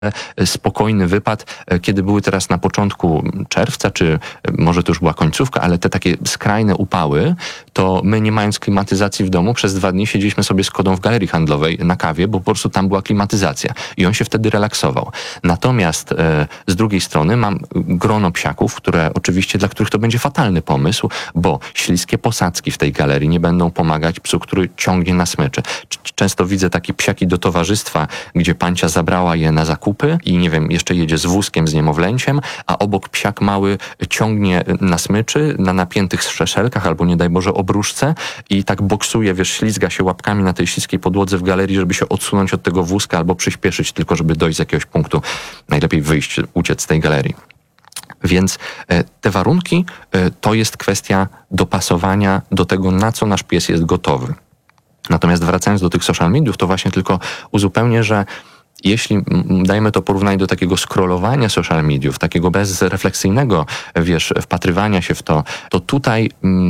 spokojny wypad, kiedy były teraz na początku czerwca, czy może to już była końcówka, ale te takie skrajne upały, to my, nie mając klimatyzacji w domu, przez 2 dni siedzieliśmy sobie z Kodą w galerii handlowej na kawie, bo po prostu tam była klimatyzacja i on się wtedy relaksował. Natomiast z drugiej strony mam grono psiaków, dla których to będzie fatalny pomysł, bo śliskie posadzki w tej galerii nie będą pomagać psu, który ciągnie na smyczy. Często widzę takie psiaki do towarzystwa, gdzie pancia zabrała je na zakupy i nie wiem, jeszcze jedzie z wózkiem, z niemowlęciem, a obok psiak mały ciągnie na smyczy, na napiętych szelkach albo nie daj Boże obruszce i tak boksuje, ślizga się łapkami na tej śliskiej podłodze w galerii, żeby się odsunąć od tego wózka albo przyspieszyć, tylko żeby dojść z jakiegoś punktu, najlepiej wyjść, uciec z tej galerii. Więc te warunki to jest kwestia dopasowania do tego, na co nasz pies jest gotowy. Natomiast wracając do tych social mediów, to właśnie tylko uzupełnię, że jeśli dajemy to porównanie do takiego scrollowania social mediów, takiego bezrefleksyjnego, wpatrywania się w to, to tutaj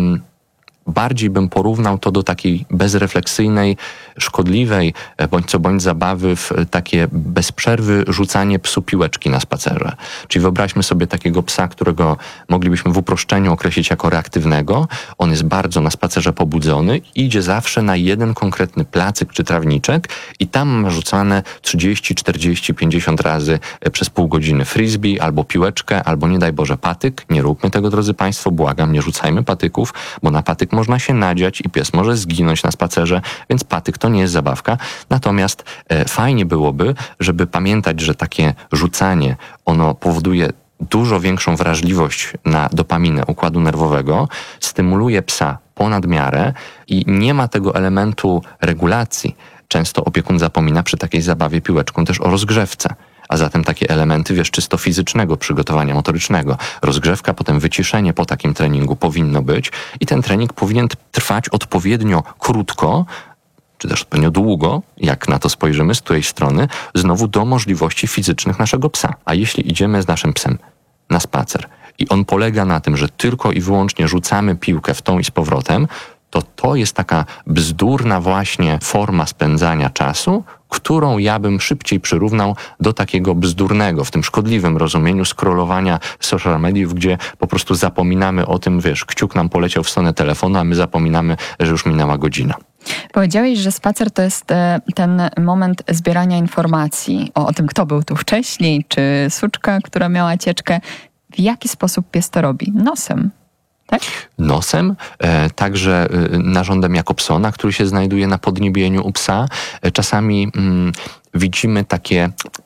bardziej bym porównał to do takiej bezrefleksyjnej, szkodliwej, bądź co bądź zabawy w takie bez przerwy rzucanie psu piłeczki na spacerze. Czyli wyobraźmy sobie takiego psa, którego moglibyśmy w uproszczeniu określić jako reaktywnego. On jest bardzo na spacerze pobudzony, idzie zawsze na jeden konkretny placyk czy trawniczek i tam ma rzucane 30, 40, 50 razy przez pół godziny frisbee, albo piłeczkę, albo nie daj Boże patyk. Nie róbmy tego, drodzy Państwo, błagam, nie rzucajmy patyków, bo na patyk można się nadziać i pies może zginąć na spacerze, więc patyk to nie jest zabawka. Natomiast fajnie byłoby, żeby pamiętać, że takie rzucanie, ono powoduje dużo większą wrażliwość na dopaminę układu nerwowego, stymuluje psa ponad miarę i nie ma tego elementu regulacji. Często opiekun zapomina przy takiej zabawie piłeczką też o rozgrzewce. A zatem takie elementy, czysto fizycznego przygotowania motorycznego. Rozgrzewka, potem wyciszenie po takim treningu powinno być i ten trening powinien trwać odpowiednio krótko, czy też odpowiednio długo, jak na to spojrzymy, z której strony, znowu do możliwości fizycznych naszego psa. A jeśli idziemy z naszym psem na spacer i on polega na tym, że tylko i wyłącznie rzucamy piłkę w tą i z powrotem, to jest taka bzdurna właśnie forma spędzania czasu, którą ja bym szybciej przyrównał do takiego bzdurnego, w tym szkodliwym rozumieniu scrollowania social mediów, gdzie po prostu zapominamy o tym, kciuk nam poleciał w stronę telefonu, a my zapominamy, że już minęła godzina. Powiedziałeś, że spacer to jest ten moment zbierania informacji o tym, kto był tu wcześniej, czy suczka, która miała cieczkę. W jaki sposób pies to robi? Nosem. Tak? Nosem, także narządem Jakobsona, który się znajduje na podniebieniu u psa. Czasami widzimy takie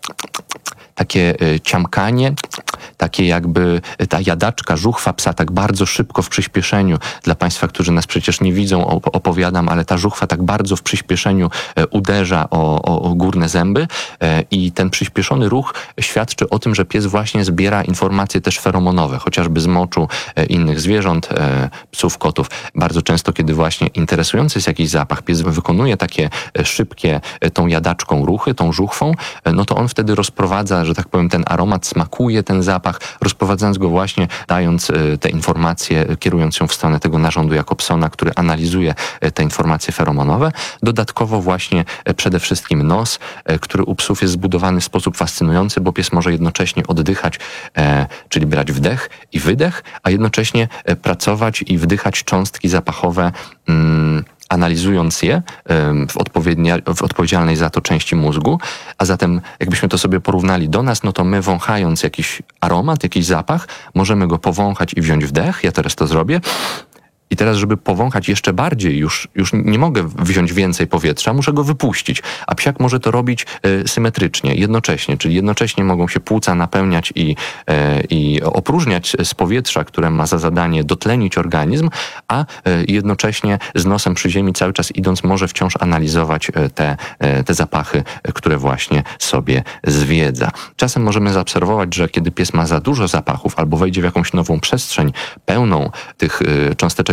ciamkanie, takie jakby ta jadaczka, żuchwa psa tak bardzo szybko w przyspieszeniu. Dla Państwa, którzy nas przecież nie widzą, opowiadam, ale ta żuchwa tak bardzo w przyspieszeniu uderza o górne zęby i ten przyspieszony ruch świadczy o tym, że pies właśnie zbiera informacje też feromonowe, chociażby z moczu innych zwierząt, psów, kotów. Bardzo często, kiedy właśnie interesujący jest jakiś zapach, pies wykonuje takie szybkie tą jadaczką ruchy, tą żuchwą, no to on wtedy rozprowadza, że tak powiem, ten aromat, smakuje ten zapach, rozprowadzając go właśnie, dając te informacje, kierując ją w stronę tego narządu Jakobsona, który analizuje te informacje feromonowe. Dodatkowo właśnie przede wszystkim nos, który u psów jest zbudowany w sposób fascynujący, bo pies może jednocześnie oddychać, czyli brać wdech i wydech, a jednocześnie pracować i wdychać cząstki zapachowe, analizując je w odpowiedzialnej za to części mózgu, a zatem jakbyśmy to sobie porównali do nas, no to my wąchając jakiś aromat, jakiś zapach, możemy go powąchać i wziąć wdech, ja teraz to zrobię. I teraz, żeby powąchać jeszcze bardziej, już nie mogę wziąć więcej powietrza, muszę go wypuścić. A psiak może to robić symetrycznie, jednocześnie, czyli jednocześnie mogą się płuca napełniać i opróżniać z powietrza, które ma za zadanie dotlenić organizm, a jednocześnie z nosem przy ziemi cały czas idąc może wciąż analizować te zapachy, które właśnie sobie zwiedza. Czasem możemy zaobserwować, że kiedy pies ma za dużo zapachów albo wejdzie w jakąś nową przestrzeń pełną tych cząsteczek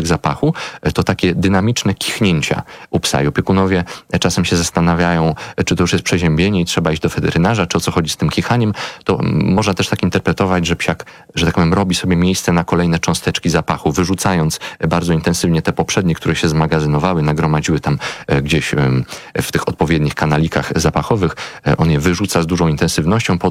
cząstek zapachu, to takie dynamiczne kichnięcia u psa. I opiekunowie czasem się zastanawiają, czy to już jest przeziębienie i trzeba iść do weterynarza, czy o co chodzi z tym kichaniem. To można też tak interpretować, że psiak, że tak powiem, robi sobie miejsce na kolejne cząsteczki zapachu, wyrzucając bardzo intensywnie te poprzednie, które się zmagazynowały, nagromadziły tam gdzieś w tych odpowiednich kanalikach zapachowych. On je wyrzuca z dużą intensywnością po